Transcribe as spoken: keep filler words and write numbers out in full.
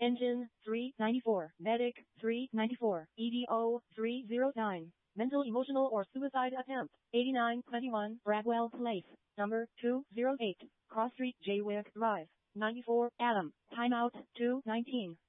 Engine, three ninety-four. Medic, three ninety-four. E D O, three oh nine. Mental, emotional, or suicide attempt, eighty-nine twenty-one. Bradwell Place, number two oh eight. Cross Street, Jaywick Drive, ninety-four. Adam, timeout, two nineteen.